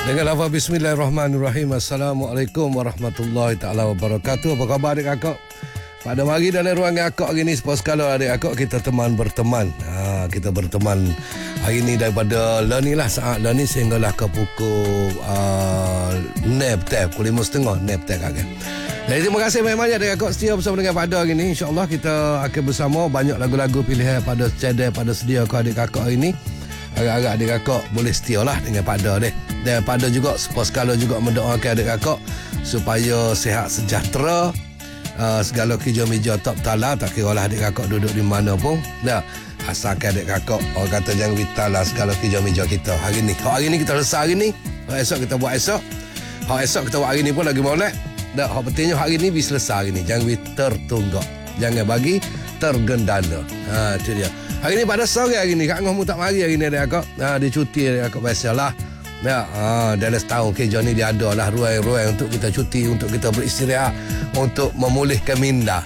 Dengan lafaz Bismillahirrahmanirrahim. Assalamualaikum warahmatullahi ta'ala wabarakatuh. Apa khabar adik kakak? Pada mari dalam ruangan akak hari ni, suppose kalau adik kakak kita berteman. Kita berteman hari ni daripada learning lah, saat learning sehinggalah ke pukul nap time, pukul 5.30 nap time kakak. Jadi terima kasih banyak-banyak adik kakak setia bersama dengan pada hari ni. InsyaAllah kita akan bersama banyak lagu-lagu pilihan pada cadai pada sedia ke adik kakak hari ni. Agak-agak adik kakak boleh setia lah dengan pada deh. Dan pada juga suppose kalau juga mendoakan adik kakak supaya sihat sejahtera, segala kerja-meja tak tala, tak kira lah adik kakak duduk di mana pun. Dah, asalkan adik kakak orang kata jangan vital lah segala kerja-meja kita hari ni. Hari ni kita selesai hari ni, esok kita buat esok. Esok kita buat hari ni pun lagi molek. Dah, pentingnya hari ni bisa selesai hari ni. Jangan tertunggak, jangan bagi tergendala. Itu dia. Hari ni pada sore hari ni Kak Ngoh tak mari hari ni adik kakak. Dia cuti adik kakak biasalah. Ya, dalam setahun kerja ni dia ada lah ruang-ruang untuk kita cuti, untuk kita beristirahat, untuk memulihkan minda.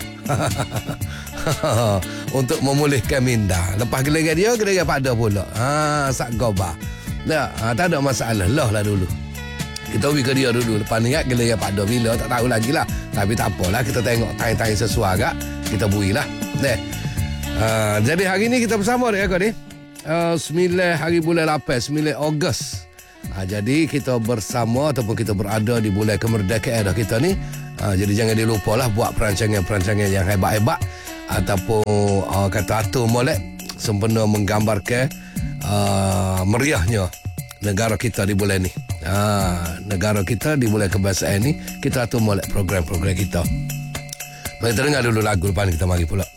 Untuk memulihkan minda. Lepas giliran dia, giliran pada pula. Sak goba. Ya, tak ada masalah lah dulu. Kita pergi ke dia dulu. Lepas ni kan giliran pada bila tak tahu lagi lah. Tapi tak apalah, kita tengok time-time sesuai agak, kita beri lah. Jadi hari ni kita bersama dia ni. 9 hari bulan 8, 9 Ogos. Jadi kita bersama ataupun kita berada di bulan kemerdekaan dah kita ni. Jadi jangan dilupalah buat perancangan-perancangan yang hebat-hebat ataupun kata atur molek sempena menggambarkan meriahnya negara kita di bulan ni. Negara kita di bulan kebangsaan ni kita atur molek program-program kita. Mari kita dengar dulu lagu, lepas ni kita mari pula.